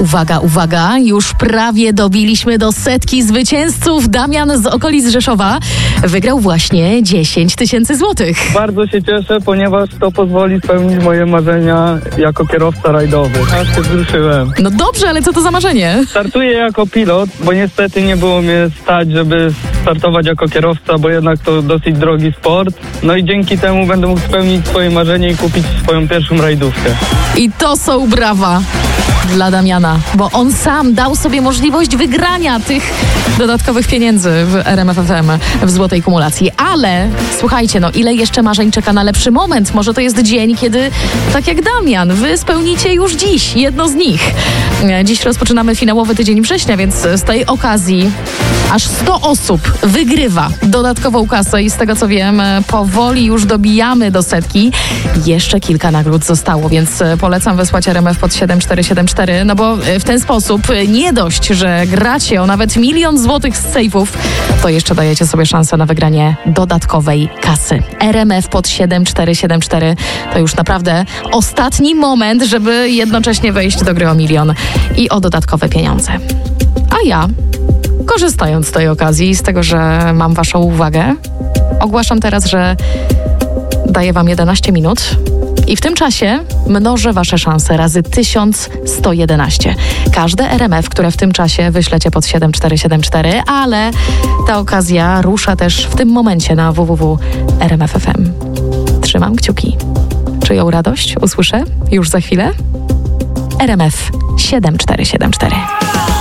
Uwaga, uwaga, już prawie dobiliśmy do 100 zwycięzców. Damian z okolic Rzeszowa wygrał właśnie 10 000 złotych. Bardzo się cieszę, ponieważ to pozwoli spełnić moje marzenia jako kierowca rajdowy. Aż się wzruszyłem. No dobrze, ale co to za marzenie? Startuję jako pilot, bo niestety nie było mnie stać, żeby startować jako kierowca, bo jednak to dosyć drogi sport. No i dzięki temu będę mógł spełnić swoje marzenie i kupić swoją pierwszą rajdówkę. I to są brawa dla Damiana, bo on sam dał sobie możliwość wygrania tych dodatkowych pieniędzy w RMF FM w złotej kumulacji. Ale słuchajcie, no ile jeszcze marzeń czeka na lepszy moment? Może to jest dzień, kiedy, tak jak Damian, wy spełnicie już dziś jedno z nich. Dziś rozpoczynamy finałowy tydzień września, więc z tej okazji aż 100 osób wygrywa dodatkową kasę i z tego co wiem, powoli już dobijamy do 100. Jeszcze kilka nagród zostało, więc polecam wysłać RMF pod 7474, no bo w ten sposób nie dość, że gracie o nawet 1 000 000 złotych z sejfów, to jeszcze dajecie sobie szansę na wygranie dodatkowej kasy. RMF pod 7474 to już naprawdę ostatni moment, żeby jednocześnie wejść do gry o 1 000 000 i o dodatkowe pieniądze. A ja, korzystając z tej okazji, z tego, że mam waszą uwagę, ogłaszam teraz, że daję wam 11 minut i w tym czasie mnożę wasze szanse razy 1111. Każde RMF, które w tym czasie wyślecie pod 7474, ale ta okazja rusza też w tym momencie na www.rmf.fm. Trzymam kciuki. Czyją radość usłyszę już za chwilę? RMF 7474.